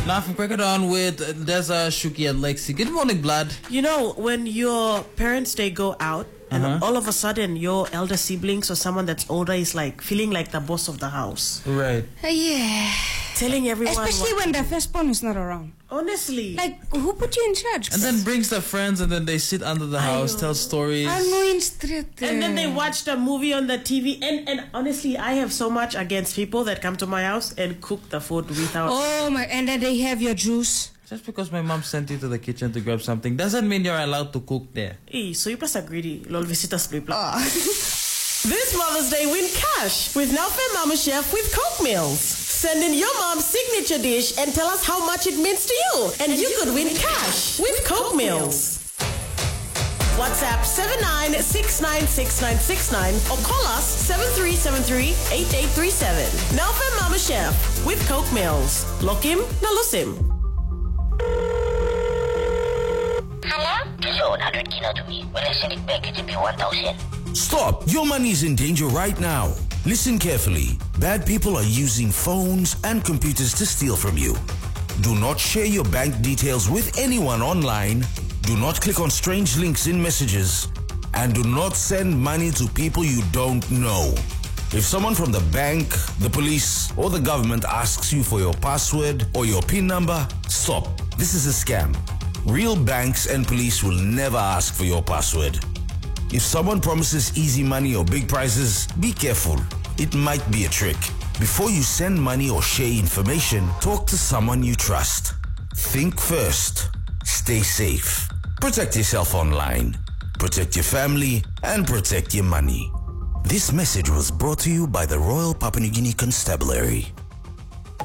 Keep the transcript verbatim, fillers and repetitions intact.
Now from Cricket On with Deza, Shuki, and Lexi. Good morning, blood. You know, when your parents, they go out, and Uh-huh. all of a sudden your elder siblings or someone that's older is like feeling like the boss of the house. Right. Uh, yeah. Telling everyone. Especially what- when the firstborn is not around. Honestly. Like, who put you in charge? And then brings their friends and then they sit under the house, Aiyo. tell stories. Annoying straight. And then they watch the movie on the T V. And, and honestly, I have so much against people that come to my house and cook the food without. Oh my, and then they have your juice. Just because my mom sent you to the kitchen to grab something doesn't mean you're allowed to cook there. Hey, so you plus are greedy. Lol, visitors play plug. This Mother's Day, win cash with Nelfin Mama Chef with Coke Meals. Send in your mom's signature dish and tell us how much it means to you. And you could win cash with Coke Meals. WhatsApp seven nine six nine six nine six nine or call us seven three seven three eight eight three seven. Nelfin Mama Chef with Coke Meals. Lokim Nalusim. Hello? Please owe one hundred kilo to me. When I send it back, it will be one thousand. Stop! Your money is in danger right now. Listen carefully. Bad people are using phones and computers to steal from you. Do not share your bank details with anyone online. Do not click on strange links in messages. And do not send money to people you don't know. If someone from the bank, the police, or the government asks you for your password or your PIN number, stop. This is a scam. Real banks and police will never ask for your password. If someone promises easy money or big prizes, be careful. It might be a trick. Before you send money or share information, talk to someone you trust. Think first. Stay safe. Protect yourself online. Protect your family and protect your money. This message was brought to you by the Royal Papua New Guinea Constabulary.